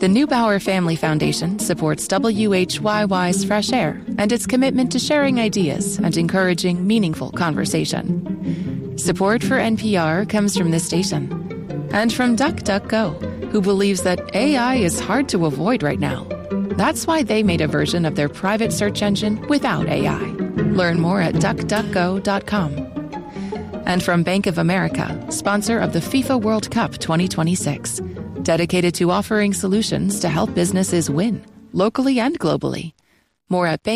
The Neubauer Family Foundation supports WHYY's Fresh Air and its commitment to sharing ideas and encouraging meaningful conversation. Support for NPR comes from this station and from DuckDuckGo, who believes that AI is hard to avoid right now. That's why they made a version of their private search engine without AI. Learn more at duckduckgo.com. And from Bank of America, sponsor of the FIFA World Cup 2026. Dedicated to offering solutions to help businesses win, locally and globally. More at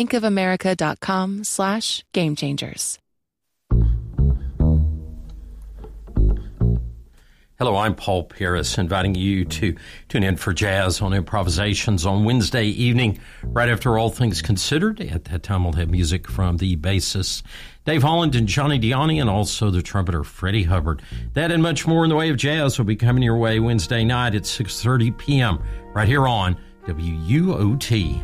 bankofamerica.com/gamechangers. Hello, I'm Paul Paris, inviting you to tune in for Jazz on Improvisations on Wednesday evening, right after All Things Considered. At that time, we'll have music from the bassist Dave Holland and Johnny Diani, and also the trumpeter Freddie Hubbard. That and much more in the way of jazz will be coming your way Wednesday night at 6:30 p.m. right here on WUOT.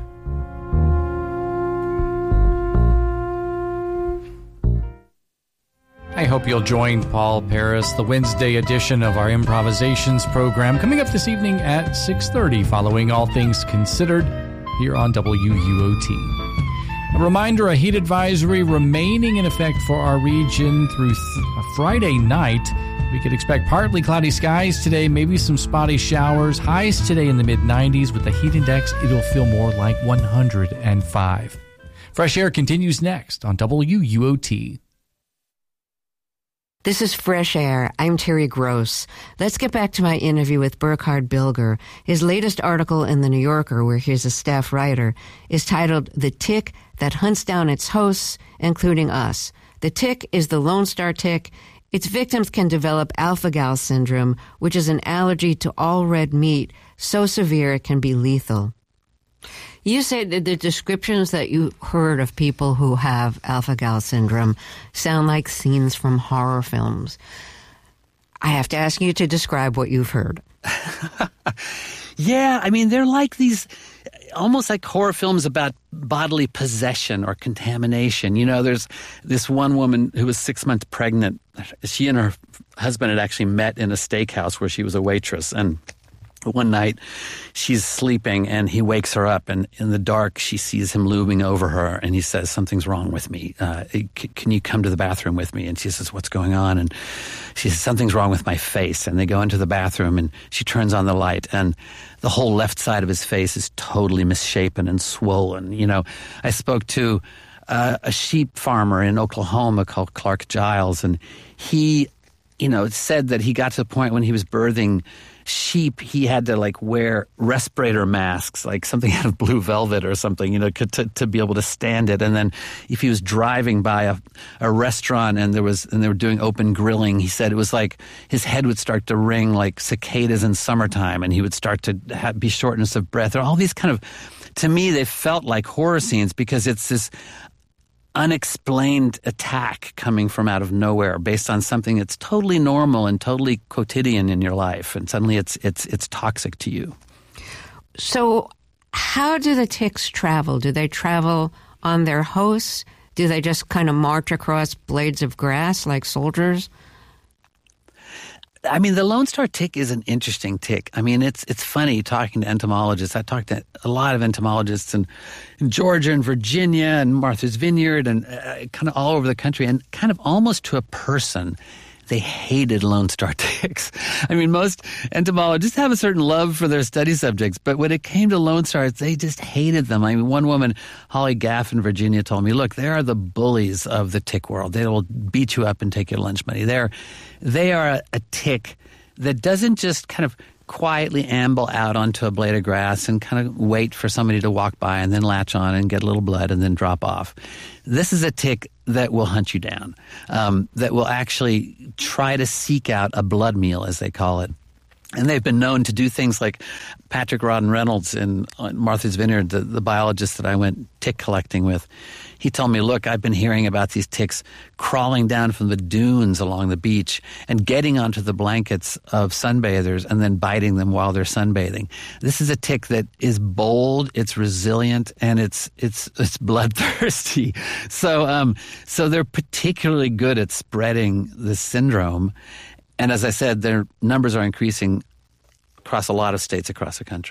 I hope you'll join Paul Paris, the Wednesday edition of our Improvisations program, coming up this evening at 6:30, following All Things Considered, here on WUOT. A reminder, a heat advisory remaining in effect for our region through Friday night. We could expect partly cloudy skies today, maybe some spotty showers. Highs today in the mid-90s. With the heat index, it'll feel more like 105. Fresh Air continues next on WUOT. This is Fresh Air. I'm Terry Gross. Let's get back to my interview with Burkhard Bilger. His latest article in The New Yorker, where he's a staff writer, is titled The Tick That Hunts Down Its Hosts, Including Us. The tick is the Lone Star tick. Its victims can develop alpha-gal syndrome, which is an allergy to all red meat, so severe it can be lethal. You said that the descriptions that you heard of people who have alpha-gal syndrome sound like scenes from horror films. I have to ask you to describe what you've heard. Yeah, I mean, they're like these, almost like horror films about bodily possession or contamination. You know, there's this one woman who was 6 months pregnant. She and her husband had actually met in a steakhouse where she was a waitress, and one night, she's sleeping, and he wakes her up, and in the dark, she sees him looming over her, and he says, "Something's wrong with me. Can you come to the bathroom with me?" And she says, "What's going on?" And she says, "Something's wrong with my face." And they go into the bathroom, and she turns on the light, and the whole left side of his face is totally misshapen and swollen. You know, I spoke to a sheep farmer in Oklahoma called Clark Giles, and he, said that he got to the point when he was birthing sheep, he had to wear respirator masks, like something out of Blue Velvet or something, to be able to stand it. And then if he was driving by a restaurant and they were doing open grilling, he said it was like his head would start to ring like cicadas in summertime, and he would start to be shortness of breath. There are all these kind of, to me, they felt like horror scenes because it's this unexplained attack coming from out of nowhere based on something that's totally normal and totally quotidian in your life, and suddenly it's toxic to you. So how do the ticks travel? Do they travel on their hosts? Do they just kind of march across blades of grass like soldiers? I mean, the Lone Star tick is an interesting tick. I mean, it's funny talking to entomologists. I talked to a lot of entomologists in Georgia and Virginia and Martha's Vineyard and kind of all over the country, and kind of almost to a person, they hated Lone Star ticks. I mean, most entomologists have a certain love for their study subjects, but when it came to Lone Stars, they just hated them. I mean, one woman, Holly Gaff in Virginia, told me, "Look, they are the bullies of the tick world. They will beat you up and take your lunch money. They are a tick that doesn't just kind of quietly amble out onto a blade of grass and kind of wait for somebody to walk by and then latch on and get a little blood and then drop off. This is a tick that will hunt you down, that will actually try to seek out a blood meal, as they call it. And they've been known to do things like Patrick Rodden Reynolds in Martha's Vineyard, the biologist that I went tick collecting with. He told me, "Look, I've been hearing about these ticks crawling down from the dunes along the beach and getting onto the blankets of sunbathers and then biting them while they're sunbathing. This is a tick that is bold, it's resilient, and it's bloodthirsty. So they're particularly good at spreading this syndrome. And as I said, their numbers are increasing across a lot of states across the country."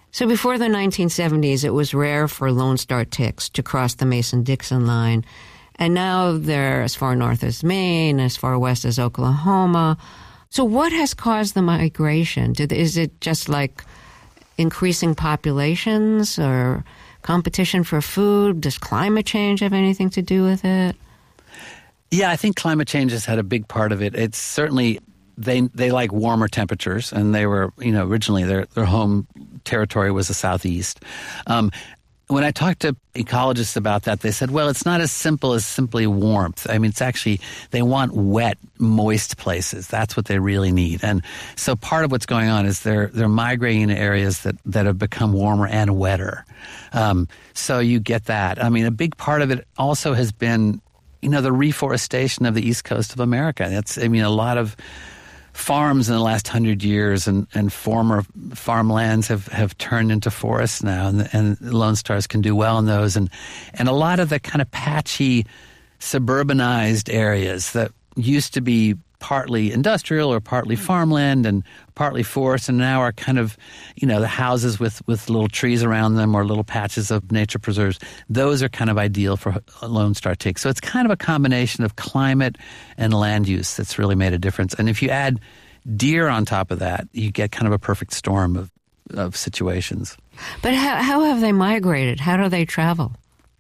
So before the 1970s, it was rare for Lone Star ticks to cross the Mason-Dixon line. And now they're as far north as Maine, as far west as Oklahoma. So what has caused the migration? Is it just like increasing populations or competition for food? Does climate change have anything to do with it? Yeah, I think climate change has had a big part of it. It's certainly they like warmer temperatures, and they were, originally their home territory was the Southeast. When I talked to ecologists about that, they said, well, it's not as simple as simply warmth. I mean, it's actually, they want wet, moist places. That's what they really need. And so part of what's going on is they're migrating to areas that have become warmer and wetter. So you get that. I mean, a big part of it also has been, the reforestation of the East Coast of America. A lot of farms in the last 100 years and former farmlands have turned into forests now, and Lone Stars can do well in those. And a lot of the kind of patchy, suburbanized areas that used to be partly industrial or partly farmland and partly forest, and now are kind of, the houses with little trees around them or little patches of nature preserves. Those are kind of ideal for Lone Star ticks. So it's kind of a combination of climate and land use that's really made a difference. And if you add deer on top of that, you get kind of a perfect storm of situations. But how have they migrated? How do they travel?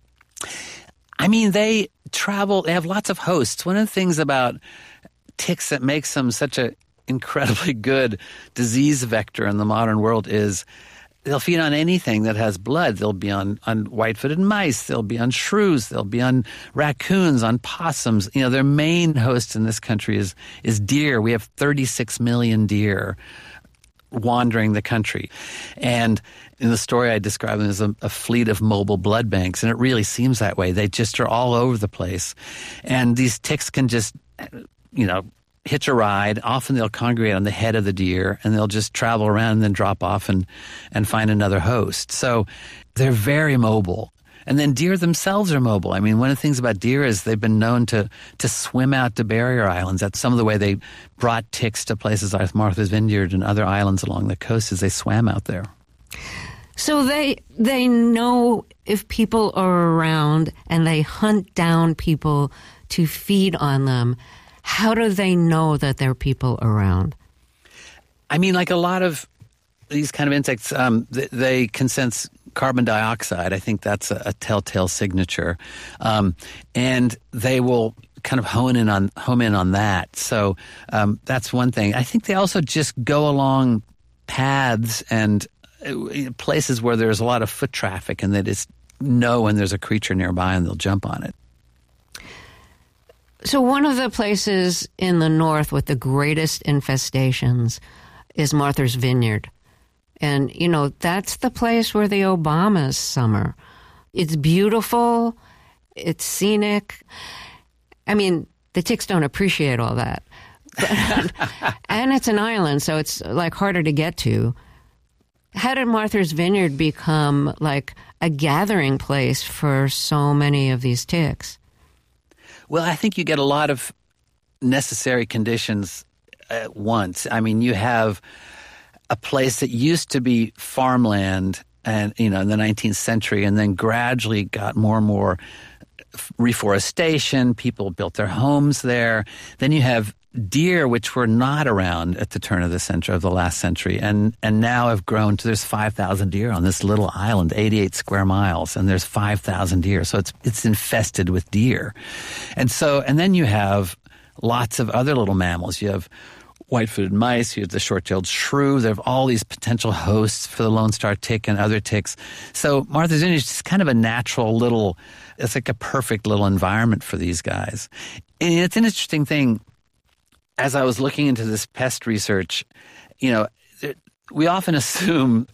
I mean, they travel, they have lots of hosts. One of the things about ticks that makes them such an incredibly good disease vector in the modern world is they'll feed on anything that has blood. They'll be on white-footed mice. They'll be on shrews. They'll be on raccoons, on possums. Their main host in this country is deer. We have 36 million deer wandering the country. And in the story, I describe them as a fleet of mobile blood banks, and it really seems that way. They just are all over the place. And these ticks can just hitch a ride. Often they'll congregate on the head of the deer, and they'll just travel around and then drop off and find another host. So they're very mobile. And then deer themselves are mobile. I mean, one of the things about deer is they've been known to swim out to barrier islands. That's some of the way they brought ticks to places like Martha's Vineyard and other islands along the coast, is they swam out there. So they know if people are around, and they hunt down people to feed on them. How do they know that there are people around? I mean, like a lot of these kind of insects, they can sense carbon dioxide. I think that's a telltale signature. And they will kind of home in on that. So that's one thing. I think they also just go along paths and places where there's a lot of foot traffic, and they just know when there's a creature nearby and they'll jump on it. So one of the places in the north with the greatest infestations is Martha's Vineyard. And, that's the place where the Obamas summer. It's beautiful. It's scenic. I mean, the ticks don't appreciate all that. And it's an island, so it's like harder to get to. How did Martha's Vineyard become like a gathering place for so many of these ticks? Well, I think you get a lot of necessary conditions at once. I mean, you have a place that used to be farmland and, in the 19th century, and then gradually got more and more reforestation. People built their homes there. Then you have deer, which were not around at the turn of the last century, and now have grown to, there's 5,000 deer on this little island, 88 square miles, and there's 5,000 deer. So it's infested with deer. And then you have lots of other little mammals. You have white-footed mice, you have the short-tailed shrew. There are all these potential hosts for the Lone Star tick and other ticks. So Martha's Vineyard is just kind of a natural little, it's like a perfect little environment for these guys. And it's an interesting thing. As I was looking into this pest research, we often assume